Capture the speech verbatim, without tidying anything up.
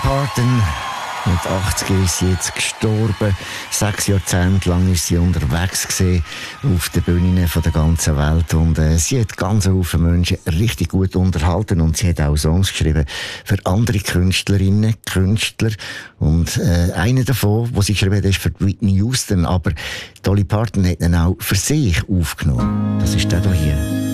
Parton. Mit achtzig ist sie jetzt gestorben. Sechs Jahrzehnte lang ist sie unterwegs gewesen, auf den Bühnen von der ganzen Welt. Und äh, sie hat ganz viele Menschen richtig gut unterhalten. Und sie hat auch Songs geschrieben für andere Künstlerinnen, Künstler. Und äh, einer davon, den sie geschrieben hat, ist für Whitney Houston. Aber Dolly Parton hat ihn auch für sich aufgenommen. Das ist der hier.